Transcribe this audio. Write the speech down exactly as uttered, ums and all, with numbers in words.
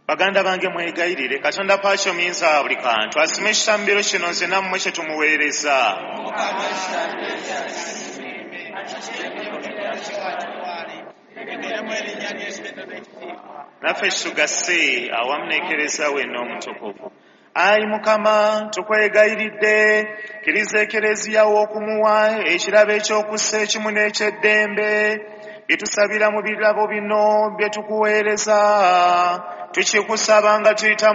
baganda bange mwegayirire katonda paakyo muyinza buli kantu asima ekitambiro kino nze nammwe kye tumuweereza naffe kitugase awamu n'ekereza we n'omutukuvu. Ayi Mukama tukwegayiridde kkiriza ekereziya w'okumuwa ekirabo ekyokussa ekimu n'ekyeddembe bye tusabira mu birabo bino bye tukuweereza tukikusaba nga tuyita